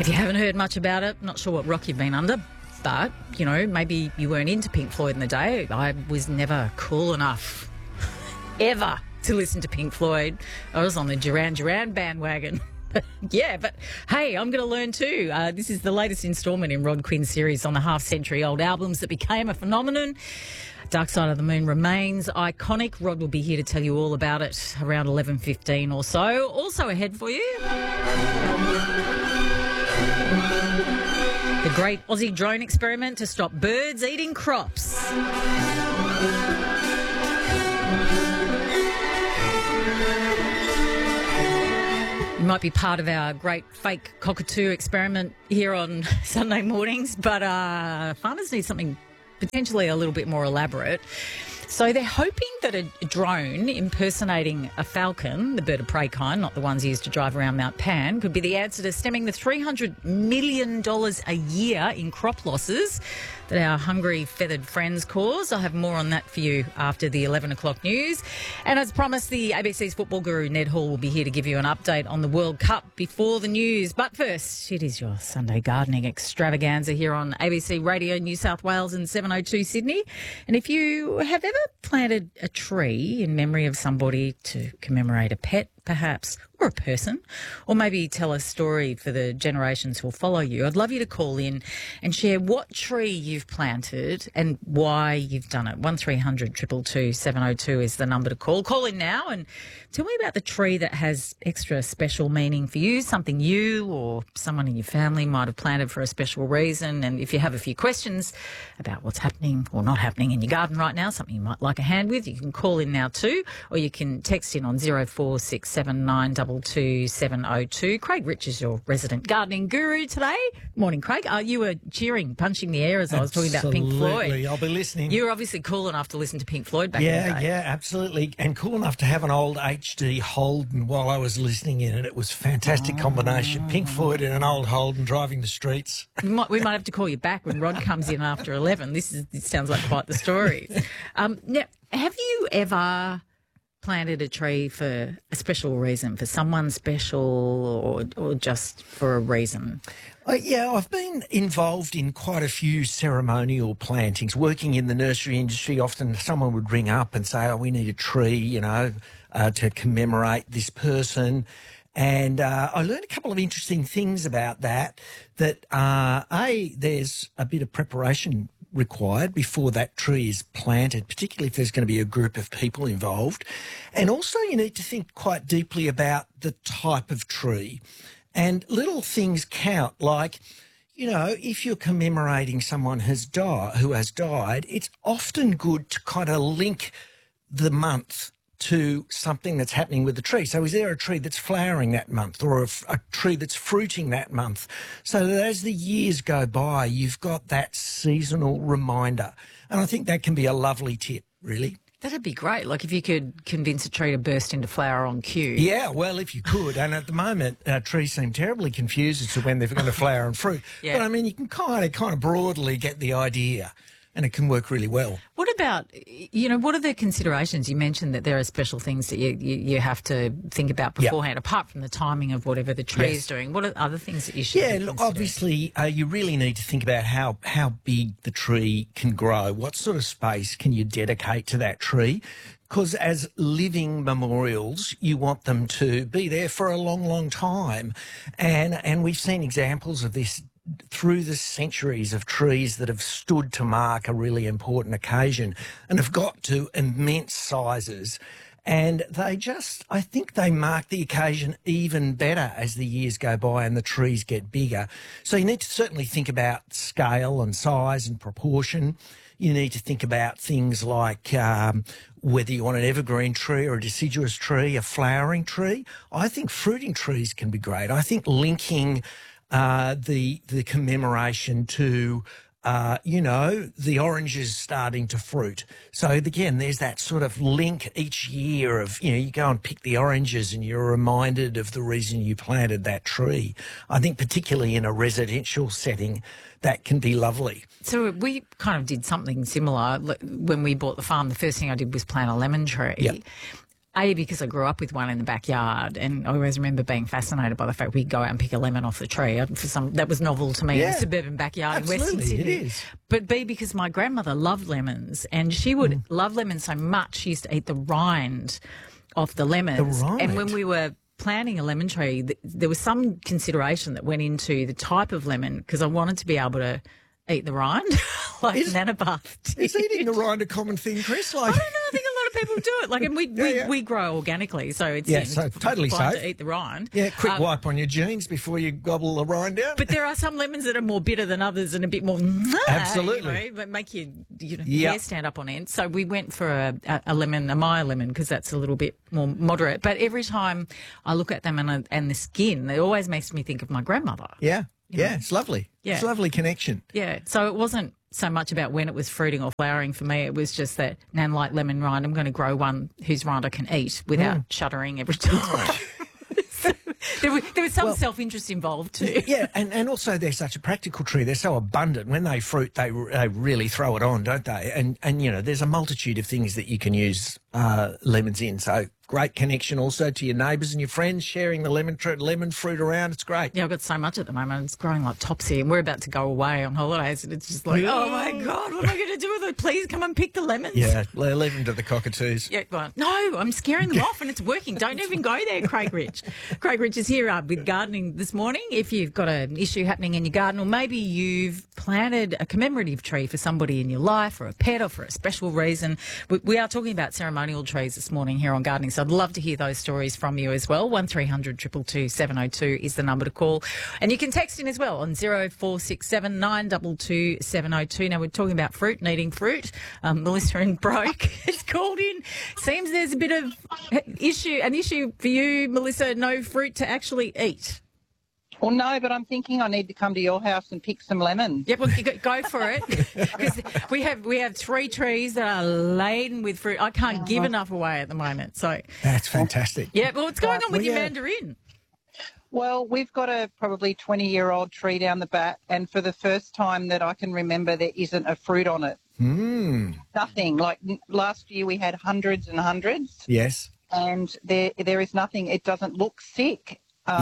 If you haven't heard much about it, not sure what rock you've been under, but, you know, maybe you weren't into Pink Floyd in the day. I was never cool enough, ever, to listen to Pink Floyd. I was on the Duran Duran bandwagon. Yeah, but hey, I'm going to learn too. This is the latest instalment in Rod Quinn's series on the half-century-old albums that became a phenomenon. Dark Side of the Moon remains iconic. Rod will be here to tell you all about it around 11:15 or so. Also ahead for you, the great Aussie drone experiment to stop birds eating crops. You might be part of our great fake cockatoo experiment here on Sunday mornings, but farmers need something potentially a little bit more elaborate. So they're hoping that a drone impersonating a falcon, the bird of prey kind, not the ones used to drive around Mount Pan, could be the answer to stemming the $300 million a year in crop losses that our hungry feathered friends cause. I'll have more on that for you after the 11 o'clock news. And as promised, the ABC's football guru Ned Hall will be here to give you an update on the World Cup before the news. But first, it is your Sunday gardening extravaganza here on ABC Radio New South Wales and 702 Sydney. And if you have ever planted a tree in memory of somebody to commemorate a pet, perhaps, or a person, or maybe tell a story for the generations who will follow you, I'd love you to call in and share what tree you've planted and why you've done it. 1300 222 702 is the number to call. Call in now and tell me about the tree that has extra special meaning for you, something you or someone in your family might have planted for a special reason. And if you have a few questions about what's happening or not happening in your garden right now, something you might like a hand with, you can call in now too, or you can text in on 0467922702. Craig Rich is your resident gardening guru today. Morning, Craig. You were cheering, punching the air as I was talking about Pink Floyd. Absolutely, I'll be listening. You were obviously cool enough to listen to Pink Floyd back in the day. Yeah, absolutely. And cool enough to have an old HD Holden while I was listening in it. It was a fantastic combination. Pink Floyd and an old Holden driving the streets. We might have to call you back when Rod comes in after 11. This sounds like quite the story. Now, have you ever planted a tree for a special reason, for someone special or just for a reason? Yeah, I've been involved in quite a few ceremonial plantings. Working in the nursery industry, often someone would ring up and say, we need a tree, to commemorate this person. And I learned a couple of interesting things about that, there's a bit of preparation required before that tree is planted, particularly if there's going to be a group of people involved. And also you need to think quite deeply about the type of tree. And little things count, like, if you're commemorating someone who has died, it's often good to kind of link the month to something that's happening with the tree. So is there a tree that's flowering that month or a tree that's fruiting that month? So that as the years go by, you've got that seasonal reminder. And I think that can be a lovely tip, really. That'd be great. Like if you could convince a tree to burst into flower on cue. Yeah, well, if you could. And at the moment, trees seem terribly confused as to when they're going to flower and fruit. Yeah. But, you can kind of broadly get the idea. And it can work really well. What about, what are the considerations? You mentioned that there are special things that you have to think about beforehand, apart from the timing of whatever the tree is doing. What are other things that you should consider? Look, obviously, you really need to think about how big the tree can grow. What sort of space can you dedicate to that tree? Because as living memorials, you want them to be there for a long, long time. And we've seen examples of this through the centuries of trees that have stood to mark a really important occasion and have got to immense sizes. And I think they mark the occasion even better as the years go by and the trees get bigger. So you need to certainly think about scale and size and proportion. You need to think about things like whether you want an evergreen tree or a deciduous tree, a flowering tree. I think fruiting trees can be great. I think linking the commemoration to, the oranges starting to fruit. So again, there's that sort of link each year of, you go and pick the oranges and you're reminded of the reason you planted that tree. I think particularly in a residential setting, that can be lovely. So we kind of did something similar. When we bought the farm, the first thing I did was plant a lemon tree. Yep. Because I grew up with one in the backyard, and I always remember being fascinated by the fact we'd go out and pick a lemon off the tree. That was novel to me in a suburban backyard in Western Sydney. It is. But B, because my grandmother loved lemons, and she would love lemons so much, she used to eat the rind off the lemons. The rind. And when we were planting a lemon tree, there was some consideration that went into the type of lemon, because I wanted to be able to eat the rind, like Nana Buff did. Is eating the rind a common thing, Chris? I don't know. I think a lot of people do it. Like, and we grow organically, so it's so totally fine safe to eat the rind. Yeah, quick wipe on your jeans before you gobble the rind down. But there are some lemons that are more bitter than others and a bit more absolutely, that make your hair stand up on end. So we went for a lemon, a Maya lemon, because that's a little bit more moderate. But every time I look at them and the skin, it always makes me think of my grandmother. Yeah. Yeah, it's lovely. Yeah. It's a lovely connection. Yeah. So it wasn't so much about when it was fruiting or flowering for me. It was just that Nan liked lemon rind. I'm going to grow one whose rind I can eat without shuddering every time. There was some self-interest involved too. Yeah, and also they're such a practical tree. They're so abundant. When they fruit, they really throw it on, don't they? And there's a multitude of things that you can use lemons in. So great connection also to your neighbours and your friends, sharing the lemon fruit around. It's great. Yeah, I've got so much at the moment. It's growing like topsy, and we're about to go away on holidays, and it's just like, oh my God, what am I going to do with it? Please come and pick the lemons. Yeah, leave them to the cockatoos. Yeah, well, no, I'm scaring them off, and it's working. Don't even go there, Craig Rich. Craig Rich is here with gardening this morning. If you've got an issue happening in your garden, or maybe you've planted a commemorative tree for somebody in your life, or a pet, or for a special reason, we are talking about ceremonial trees this morning here on Gardening, so I'd love to hear those stories from you as well. 1300 222 702 is the number to call. And you can text in as well on 0467 922 702. Now, we're talking about fruit and eating fruit. Melissa in Broke has called in. Seems there's a bit of an issue for you, Melissa, no fruit to actually eat. Well, no, but I'm thinking I need to come to your house and pick some lemons. Yep, well, go for it. Because we have 3 trees that are laden with fruit. I can't give enough away at the moment. So that's fantastic. Yeah, well, what's going on with your mandarin? Well, we've got a probably 20-year-old tree down the back, and for the first time that I can remember, there isn't a fruit on it. Nothing. Like last year we had hundreds and hundreds. Yes. And there is nothing. It doesn't look sick.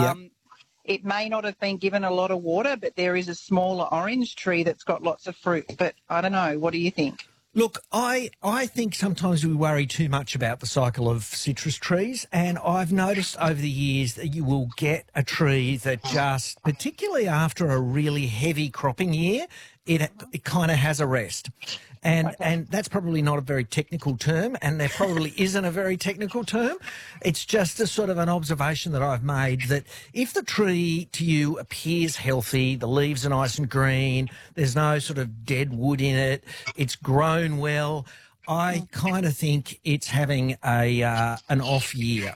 It may not have been given a lot of water, but there is a smaller orange tree that's got lots of fruit. But I don't know. What do you think? Look, I think sometimes we worry too much about the cycle of citrus trees, and I've noticed over the years that you will get a tree that just, particularly after a really heavy cropping year, it kind of has a rest. And that's probably not a very technical term, and there probably isn't a very technical term. It's just a sort of an observation that I've made that if the tree to you appears healthy, the leaves are nice and green, there's no sort of dead wood in it, it's grown well, I kind of think it's having an off year.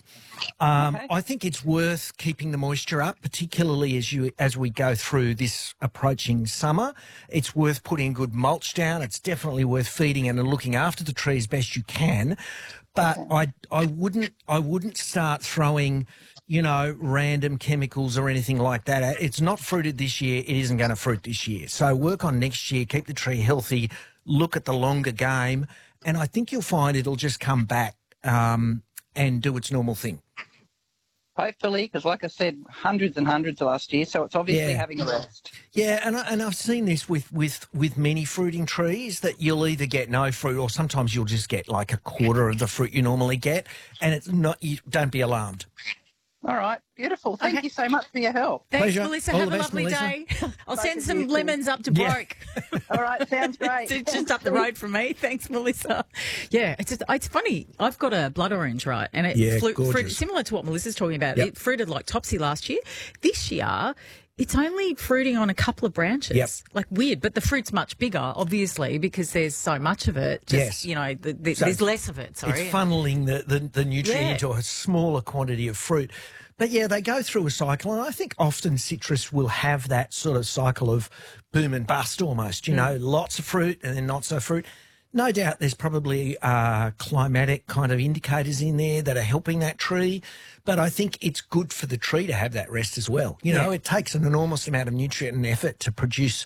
I think it's worth keeping the moisture up, particularly as we go through this approaching summer. It's worth putting good mulch down. It's definitely worth feeding and looking after the tree as best you can. But I wouldn't start throwing, random chemicals or anything like that. It's not fruited this year. It isn't going to fruit this year. So work on next year. Keep the tree healthy. Look at the longer game, and I think you'll find it'll just come back and do its normal thing. Hopefully, because like I said, hundreds and hundreds last year, so it's obviously having a rest. Yeah, and I've seen this with many fruiting trees, that you'll either get no fruit or sometimes you'll just get like a quarter of the fruit you normally get, and it's not. Don't be alarmed. All right, beautiful. Thank you so much for your help. Thanks, Pleasure. Melissa. All Have the a best, lovely Melissa. day. I'll send some lemons up to Broke. All right, sounds great. It's just up the road from me. Thanks, Melissa. Yeah, it's funny. I've got a blood orange, right? And it fruited similar to what Melissa's talking about. Yep. It fruited like topsy last year. This year, it's only fruiting on a couple of branches. Yep. Like weird, but the fruit's much bigger, obviously, because there's so much of it. Just, there's less of it. Sorry. It's funneling the nutrient into a smaller quantity of fruit. But yeah, they go through a cycle, and I think often citrus will have that sort of cycle of boom and bust almost, lots of fruit and then not so fruit. No doubt there's probably climatic kind of indicators in there that are helping that tree, but I think it's good for the tree to have that rest as well. It takes an enormous amount of nutrient and effort to produce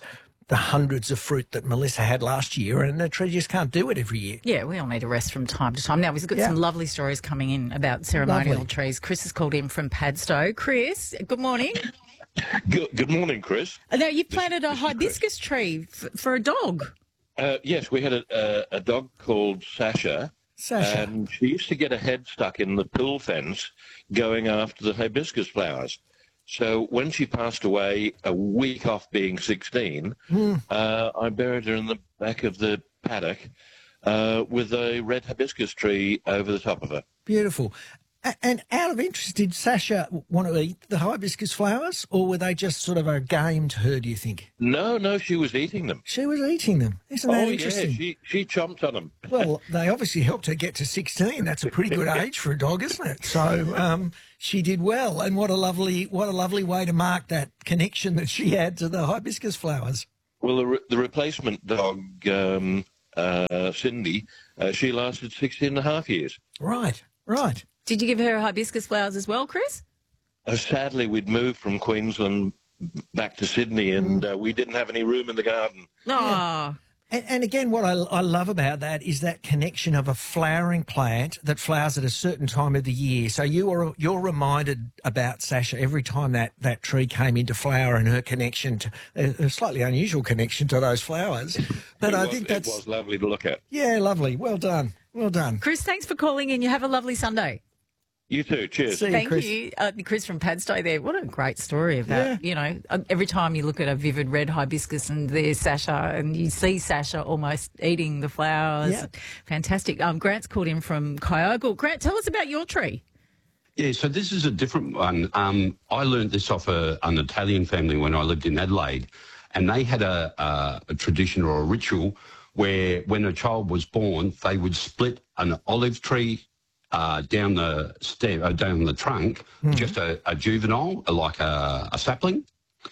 the hundreds of fruit that Melissa had last year, and the tree just can't do it every year. Yeah, we all need a rest from time to time. Now, we've got some lovely stories coming in about ceremonial trees. Chris has called in from Padstow. Chris, good morning. Good morning, Chris. Now, you planted a hibiscus tree for a dog. Yes, we had a dog called Sasha. And she used to get her head stuck in the pill fence going after the hibiscus flowers. So when she passed away, a week off being 16, I buried her in the back of the paddock with a red hibiscus tree over the top of her. Beautiful. And out of interest, did Sasha want to eat the hibiscus flowers, or were they just sort of a game to her, do you think? No, she was eating them. She was eating them. Isn't that interesting? Yeah, she chomped on them. Well, they obviously helped her get to 16. That's a pretty good age for a dog, isn't it? So she did well. And what a lovely way to mark that connection that she had to the hibiscus flowers. Well, the replacement dog, Cindy, she lasted 16 and a half years. Right. Did you give her hibiscus flowers as well, Chris? Sadly, we'd moved from Queensland back to Sydney, and we didn't have any room in the garden. Oh. And again, what I love about that is that connection of a flowering plant that flowers at a certain time of the year. So you're reminded about Sasha every time that tree came into flower, and her connection to a slightly unusual connection to those flowers. But it was lovely to look at. Yeah, lovely. Well done. Chris, thanks for calling in. You have a lovely Sunday. You too. Cheers. See you, Thank Chris. you. Chris from Padstow there. What a great story about, every time you look at a vivid red hibiscus and there's Sasha and you see Sasha almost eating the flowers. Yeah. Fantastic. Grant's called in from Kyogle. Grant, tell us about your tree. Yeah, so this is a different one. I learned this off an Italian family when I lived in Adelaide, and they had a tradition or a ritual where when a child was born, they would split an olive tree down the stem, down the trunk, just a juvenile, like a sapling,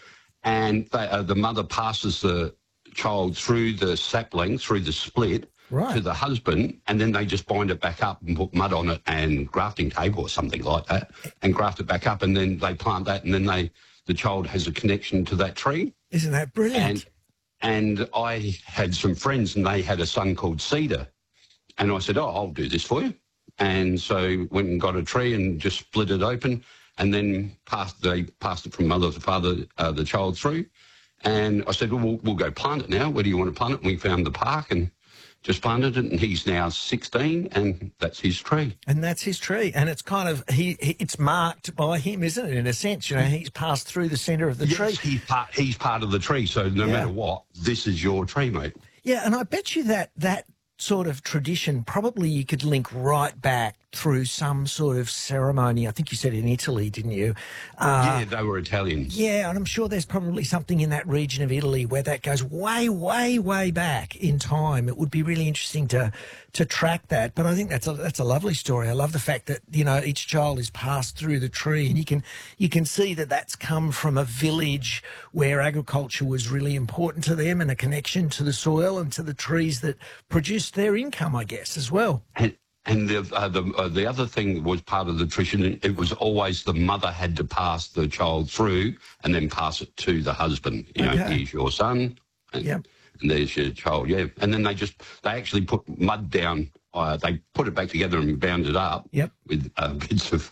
and the mother passes the child through the sapling, through the split, to the husband, and then they just bind it back up and put mud on it and grafting tape or something like that, and graft it back up, and then they plant that, and then the child has a connection to that tree. Isn't that brilliant? And I had some friends, and they had a son called Cedar, and I said, I'll do this for you. And so went and got a tree and just split it open, and then they passed it from mother to father, the child through. And I said, well, we'll go plant it now. Where do you want to plant it? And we found the park and just planted it, and he's now 16, and that's his tree. And that's his tree. And it's kind of, it's marked by him, isn't it, in a sense? He's passed through the centre of the tree. He's part of the tree, so no matter what, this is your tree, mate. Yeah, and I bet you that sort of tradition, probably you could link right back through some sort of ceremony. I think you said in Italy, didn't you? Yeah, they were Italian. Yeah, and I'm sure there's probably something in that region of Italy where that goes way, way, way back in time. It would be really interesting to track that. But I think that's a lovely story. I love the fact that, each child is passed through the tree, and you can see that that's come from a village where agriculture was really important to them, and a connection to the soil and to the trees that produced their income, I guess, as well. And the other thing that was part of the tradition, it was always the mother had to pass the child through and then pass it to the husband. Here's your son, and there's your child, And then they actually put mud down. They put it back together and bound it up with bits of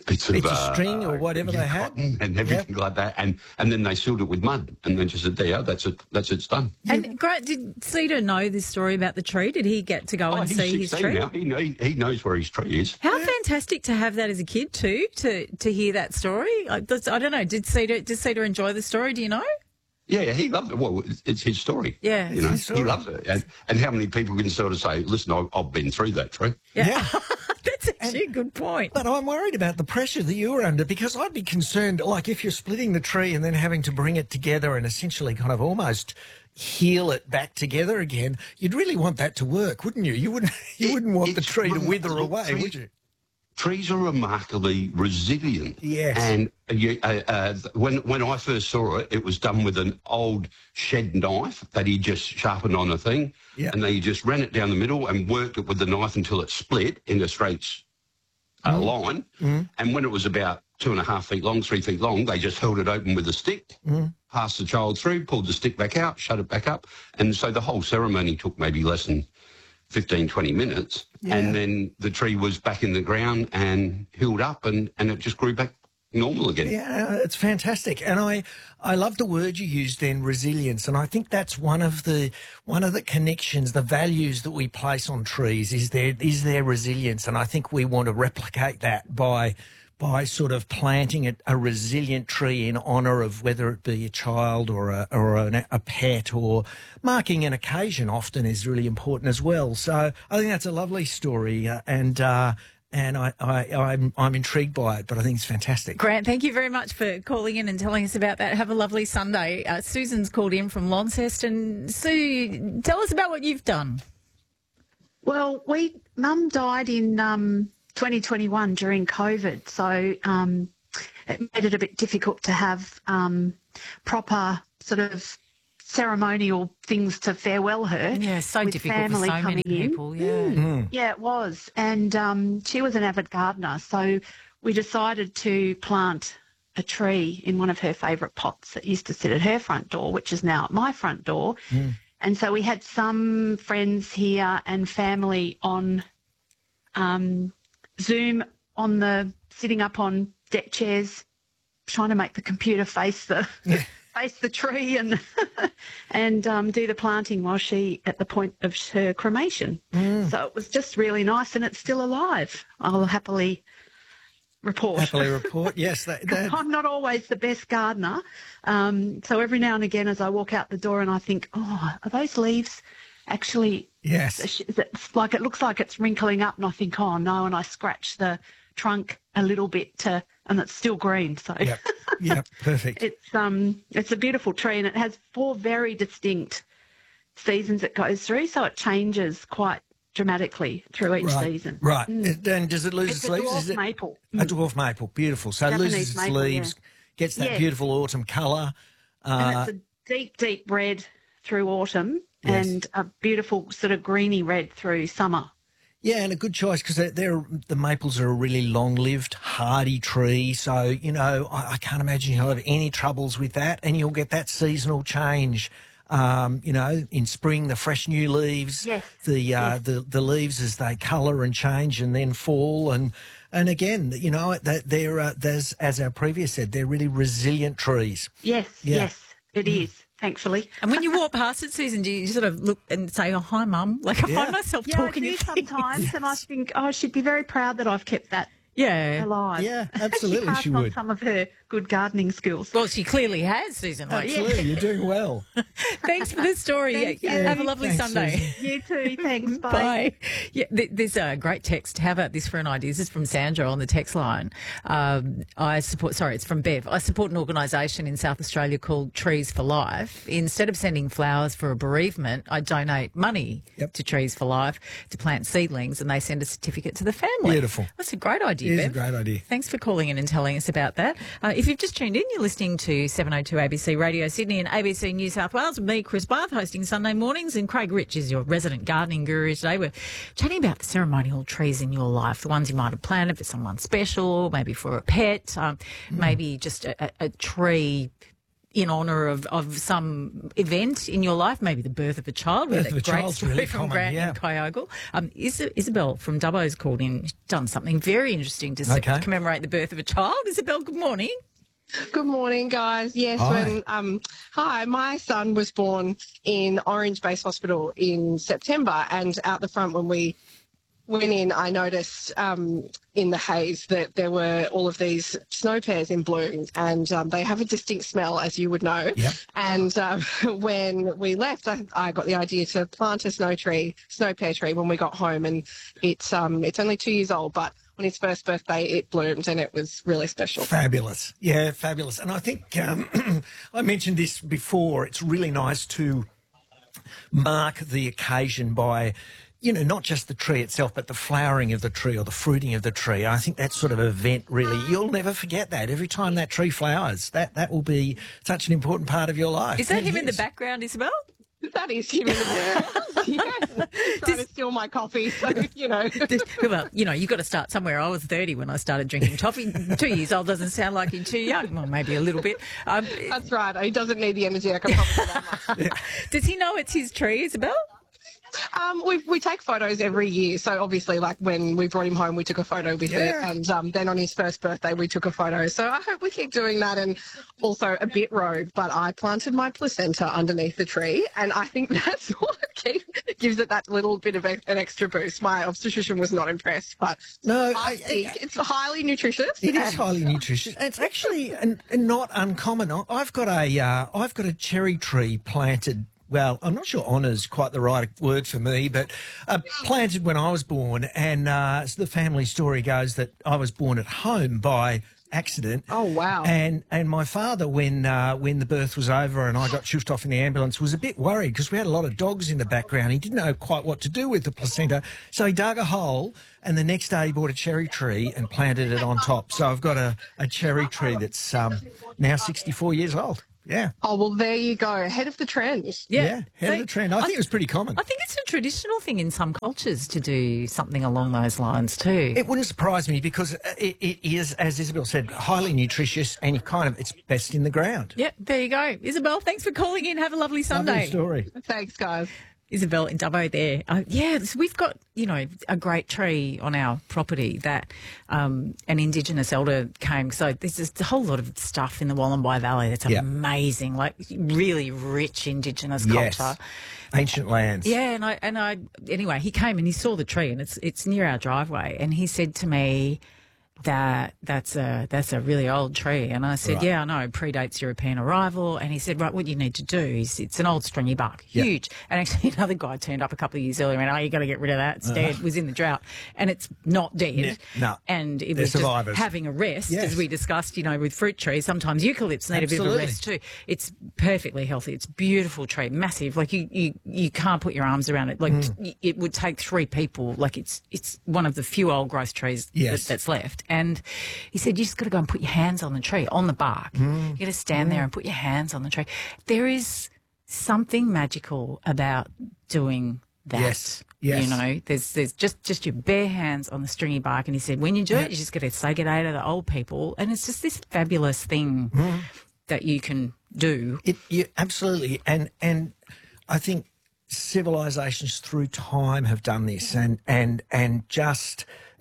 string or whatever they had, and everything like that, and then they sealed it with mud, and then just said, "There, that's it. It's done." And Grant, did Cedar know this story about the tree? Did he get to go and see his tree? Now. He knows where his tree is. How fantastic to have that as a kid too, to hear that story. I don't know. Did Cedar enjoy the story? Do you know? Yeah, he loved it. Well, it's his story. Yeah, he loves it. And how many people can sort of say, "Listen, I've been through that tree." Yeah. That's actually a good point. But I'm worried about the pressure that you were under, because I'd be concerned, like if you're splitting the tree and then having to bring it together and essentially kind of almost heal it back together again, you'd really want that to work, wouldn't you? You wouldn't want the tree to wither away, would you? Trees are remarkably resilient. Yes. And when I first saw it, it was done with an old shed knife that he just sharpened on a thing. Yeah. And they just ran it down the middle and worked it with the knife until it split in a straight line. Mm. And when it was about 2.5 feet long, 3 feet long. They just held it open with a stick, passed the child through, pulled the stick back out, shut it back up. And so the whole ceremony took maybe less than 15, 20 minutes. Yeah. And then the tree was back in the ground and healed up and it just grew back normal again. Yeah, it's fantastic. And I love the word you used then, resilience. And I think that's one of the connections, the values that we place on trees is their resilience. And I think we want to replicate that by sort of planting a resilient tree in honour of whether it be a child or a pet, or marking an occasion often is really important as well. So I think that's a lovely story, and I'm intrigued by it, but I think it's fantastic. Grant, thank you very much for calling in and telling us about that. Have a lovely Sunday. Susan's called in from Launceston. Sue, tell us about what you've done. Well, Mum died in 2021 during COVID, so it made it a bit difficult to have proper sort of ceremonial things to farewell her. Yeah, so difficult for so many people. Yeah, it was. And she was an avid gardener, so we decided to plant a tree in one of her favourite pots that used to sit at her front door, which is now at my front door. And so we had some friends here and family on Zoom sitting up on deck chairs, trying to make the computer face the tree and do the planting while she at the point of her cremation. So it was just really nice, and it's still alive. I'll happily report. Yes. I'm not always the best gardener, so every now and again as I walk out the door and I think, oh, are those leaves actually? Yes. It's like it looks like it's wrinkling up, and I think, oh no, and I scratch the trunk a little bit and it's still green. So yep, perfect. It's a beautiful tree, and it has 4 very distinct seasons it goes through, so it changes quite dramatically through each season. Right. And does it lose its leaves? It's a dwarf maple. A dwarf maple, beautiful. So it loses its leaves, gets that beautiful autumn colour. And it's a deep, deep red through autumn. Yes. And a beautiful sort of greeny red through summer. Yeah, and a good choice because the maples are a really long-lived, hardy tree. So, you know, I can't imagine you'll have any troubles with that, and you'll get that seasonal change. You know, in spring, the fresh new leaves, the leaves as they colour and change, and then fall. And again, you know, there's, as our previous said, they're really resilient trees. Yes, it is. Thankfully. And when you walk past it, Susan, do you sort of look and say, oh, hi, Mum? Like, I find myself talking to you sometimes, and I think, oh, she'd be very proud that I've kept that alive. Yeah, absolutely, she would. On some of her good gardening skills. Well, she clearly has, Susan. Absolutely, you're doing well. Thanks for the story. Have a lovely Sunday. Susan. You too. Thanks. Bye. Bye. Yeah, there's a great text. How about this for an idea? This is from Sandra on the text line. It's from Bev. I support an organisation in South Australia called Trees for Life. Instead of sending flowers for a bereavement, I donate money to Trees for Life to plant seedlings, and they send a certificate to the family. Beautiful. That's a great idea, It Bev. is a great idea. Thanks for calling in and telling us about that. If you've just tuned in, you're listening to 702 ABC Radio Sydney and ABC New South Wales with me, Chris Barth, hosting Sunday mornings, and Craig Rich is your resident gardening guru today. We're chatting about the ceremonial trees in your life, the ones you might have planted for someone special, maybe for a pet, maybe just a tree in honour of some event in your life, maybe the birth of a child. Birth of a child's really from common, Grant and Kyogle. Isabel from Dubbo's called in, done something very interesting to commemorate the birth of a child. Isabel, good morning. Good morning, guys. Yes, hi. My son was born in Orange Base Hospital in September, and out the front when we went in, I noticed in the haze that there were all of these snow pears in bloom, and they have a distinct smell, as you would know. Yep. And when we left, I got the idea to plant a snow pear tree when we got home, and it's only 2 years old, but on his first birthday, it bloomed, and it was really special. Fabulous. Yeah, fabulous. And I think I mentioned this before. It's really nice to mark the occasion by, you know, not just the tree itself, but the flowering of the tree or the fruiting of the tree. I think that sort of event really, you'll never forget that. Every time that tree flowers, that will be such an important part of your life. Is that him in the background, Isabel? That is human. Yes. Trying to steal my coffee, so, Well, you've got to start somewhere. I was 30 when I started drinking coffee. 2 years old doesn't sound like you're too young. Well, maybe a little bit. That's right. He doesn't need the energy. I can promise you that much. Does he know it's his tree, Isabel? We take photos every year. So obviously, like when we brought him home, we took a photo with it, and then on his first birthday, we took a photo. So I hope we keep doing that. And also a bit rogue, but I planted my placenta underneath the tree, and I think that's what gives it that little bit of an extra boost. My obstetrician was not impressed, but no, I think it's highly nutritious. It is highly nutritious. It's actually not uncommon. I've got a cherry tree planted. Well, I'm not sure honour's quite the right word for me, but planted when I was born. And so the family story goes that I was born at home by accident. Oh, wow. And my father, when the birth was over and I got shushed off in the ambulance, was a bit worried because we had a lot of dogs in the background. He didn't know quite what to do with the placenta. So he dug a hole, and the next day he bought a cherry tree and planted it on top. So I've got a cherry tree that's now 64 years old. Yeah. Oh, well, there you go. Ahead of the trend. Yeah, ahead of the trend. I think it was pretty common. I think it's a traditional thing in some cultures to do something along those lines too. It wouldn't surprise me because it is, as Isabel said, highly nutritious and it's best in the ground. Yeah, there you go. Isabel, thanks for calling in. Have a lovely Sunday. Lovely story. Thanks, guys. Isabel in Dubbo there. So we've got, a great tree on our property that an Indigenous elder came. So there's just a whole lot of stuff in the Wallumbye Valley that's amazing, like really rich Indigenous culture. Ancient lands. Yeah, anyway, he came and he saw the tree and it's near our driveway, and he said to me, that's a really old tree. And I said, yeah, I know, it predates European arrival. And he said, right, what you need to do is, it's an old stringy bark, huge. And actually another guy turned up a couple of years earlier and went, you got to get rid of that. It's dead. It was in the drought. And it's not dead. No. And it was just having a rest, as we discussed, with fruit trees. Sometimes eucalypts need a bit of a rest too. It's perfectly healthy. It's a beautiful tree, massive. Like you can't put your arms around it. Like it would take 3 people. Like it's one of the few old growth trees that's left. And he said, you just got to go and put your hands on the tree, on the bark. You got to stand there and put your hands on the tree. There is something magical about doing that. Yes. There's just your bare hands on the stringy bark. And he said, when you do it, you just got to say good day to the old people. And it's just this fabulous thing that you can do. Absolutely. And I think civilizations through time have done this and just